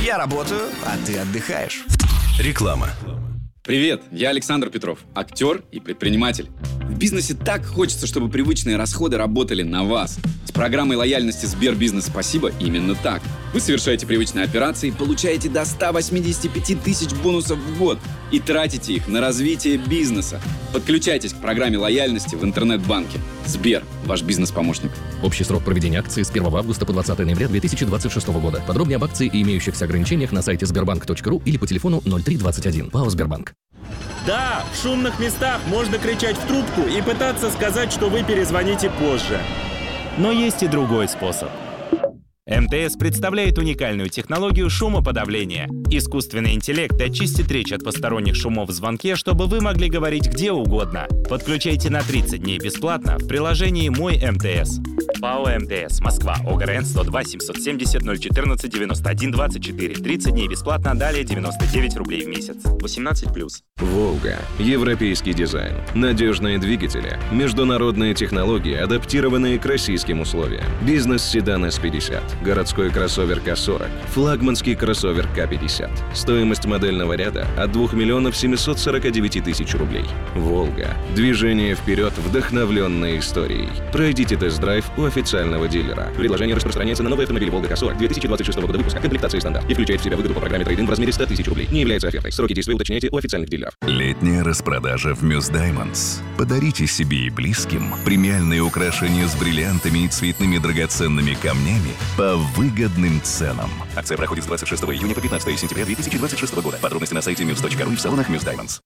Я работаю, а ты отдыхаешь. Реклама. Привет, я Александр Петров, актер и предприниматель. В бизнесе так хочется, чтобы привычные расходы работали на вас. С программой лояльности Сбербизнес Спасибо именно так. Вы совершаете привычные операции, получаете до 185 тысяч бонусов в год и тратите их на развитие бизнеса. Подключайтесь к программе лояльности в интернет-банке. Сбер, ваш бизнес-помощник. Общий срок проведения акции с 1 августа по 20 ноября 2026 года. Подробнее об акции и имеющихся ограничениях на сайте sberbank.ru или по телефону 0321. ПАО «Сбербанк». Да, в шумных местах можно кричать в трубку и пытаться сказать, что вы перезвоните позже. Но есть и другой способ. МТС представляет уникальную технологию шумоподавления. Искусственный интеллект очистит речь от посторонних шумов в звонке, чтобы вы могли говорить где угодно. Подключайте на 30 дней бесплатно в приложении «Мой МТС». ПАО МТС, Москва, ОГРН 102 770 014 91 24. 30 дней бесплатно, далее 99 рублей в месяц. 18+. «Волга». Европейский дизайн. Надежные двигатели. Международные технологии, адаптированные к российским условиям. Бизнес-седан S50. Городской кроссовер К40. Флагманский кроссовер К50. Стоимость модельного ряда от 2 миллионов 749 тысяч рублей. «Волга». Движение вперед, вдохновленное историей. Пройдите тест-драйв у официального дилера. Предложение распространяется на новые автомобили «Волга К40» 2026 года выпуска. Комплектация стандарт. И включает в себя выгоду по программе трейд-ин в размере 100 тысяч рублей. Не является офертой. Сроки действия уточняйте у официальных дилеров. Летняя распродажа в Muse Diamonds. Подарите себе и близким премиальные украшения с бриллиантами и цветными драгоценными камнями по выгодным ценам. Акция проходит с 26 июня по 15 сентября 2026 года. Подробности на сайте muse.ru и в салонах Muse Diamonds.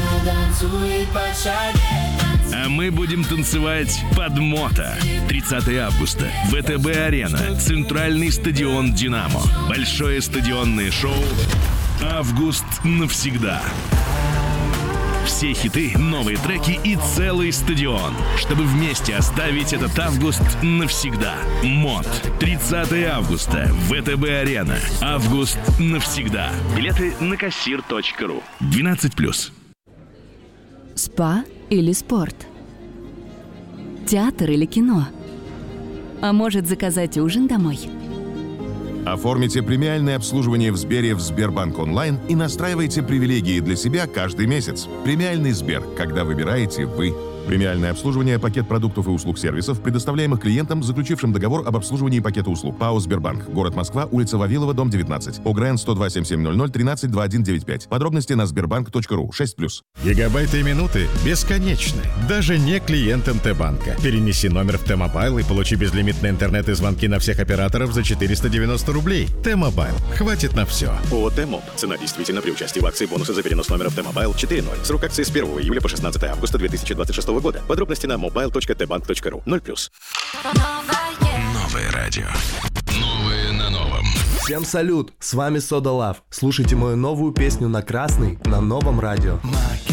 А мы будем танцевать под мото. 30 августа. ВТБ-арена. Центральный стадион «Динамо». Большое стадионное шоу «Август навсегда». Все хиты, новые треки и целый стадион, чтобы вместе оставить этот август навсегда. МОТ. 30 августа. ВТБ-арена. Август навсегда. Билеты на kassir.ru. 12+. СПА или спорт? Театр или кино? А может, заказать ужин домой? Оформите премиальное обслуживание в Сбере в Сбербанк онлайн и настраивайте привилегии для себя каждый месяц. Премиальный Сбер, когда выбираете вы. Премиальное обслуживание, пакет продуктов и услуг сервисов, предоставляемых клиентам, заключившим договор об обслуживании пакета услуг. ПАО «Сбербанк». Город Москва, улица Вавилова, дом 19. ОГРН 102 7700 13 2195. Подробности на sberbank.ru. 6+. Гигабайты и минуты бесконечны. Даже не клиентам Т-банка. Перенеси номер в Т-мобайл и получи безлимитный интернет и звонки на всех операторов за 490 рублей. Т-мобайл. Хватит на все. ООО «Т-моб». Цена действительно при участии в акции бонусы за перенос номера в Т-мобайл 4.0. Срок акции с 1 июля по 16 августа 2026 года. Подробности на mobile.tbank.ru. 0+. Новое радио. Новое на новом. Всем салют! С вами Сода Лав. Слушайте мою новую песню на Красный на новом радио.